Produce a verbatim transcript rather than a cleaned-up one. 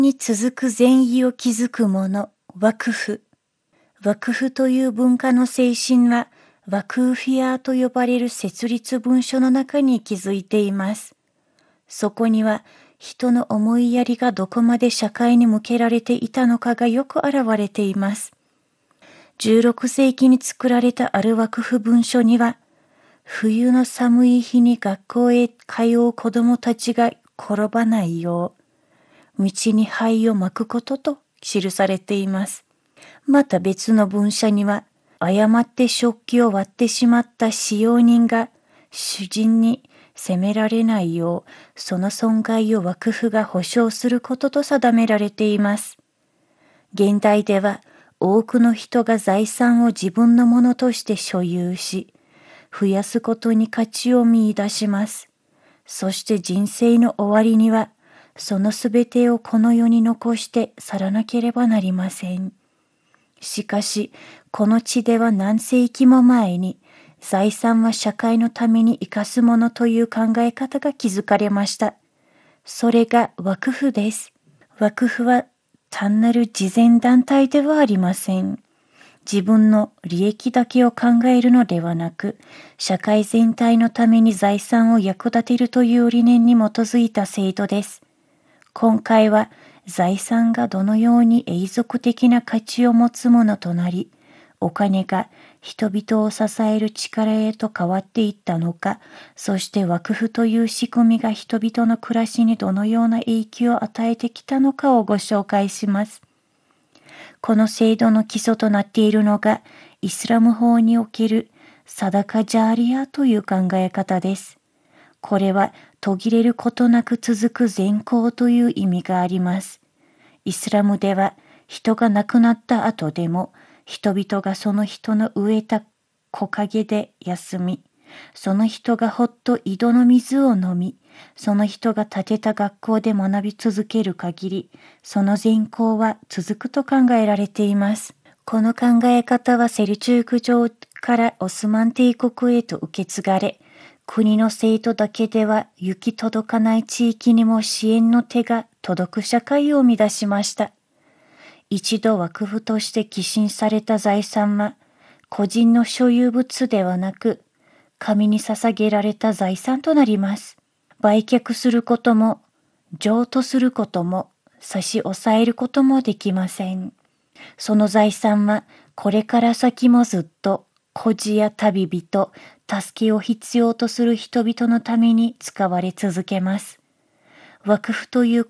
に続く善意を築くもの、ワクフ。ワクフという文化の精神は、ワクーフィアと呼ばれる設立文書の中に息づいています。そこには、人の思いやりがどこまで社会に向けられていたのかがよく現れています。じゅうろくせいきに作られたあるワクフ文書には、冬の寒い日に学校へ通う子供たちが転ばないよう、道に灰をまくことと記されています。また別の文書には、誤って食器を割ってしまった使用人が主人に責められないよう、その損害をワクフが保証することと定められています。現代では多くの人が財産を自分のものとして所有し、増やすことに価値を見出します。そして人生の終わりには、そのすべてをこの世に残して去らなければなりません。しかし、この地では何世紀も前に、財産は社会のために生かすものという考え方が築かれました。それがワクフです。ワクフは単なる慈善団体ではありません。自分の利益だけを考えるのではなく、社会全体のために財産を役立てるという理念に基づいた制度です。今回は財産がどのように永続的な価値を持つものとなり、お金が人々を支える力へと変わっていったのか、そしてワクフという仕組みが人々の暮らしにどのような影響を与えてきたのかをご紹介します。この制度の基礎となっているのが、イスラム法におけるサダカジャーリアという考え方です。これは途切れることなく続く善行という意味があります。イスラムでは人が亡くなった後でも、人々がその人の植えた木陰で休み、その人がほっと井戸の水を飲み、その人が建てた学校で学び続ける限り、その善行は続くと考えられています。この考え方はセルチューク朝からオスマン帝国へと受け継がれ、国の生徒だけでは行き届かない地域にも支援の手が届く社会を生み出しました。一度ワクフとして寄進された財産は、個人の所有物ではなく、神に捧げられた財産となります。売却することも、譲渡することも、差し押さえることもできません。その財産は、これから先もずっと、孤児や旅人、助けを必要とする人々のために使われ続けます。ワクフという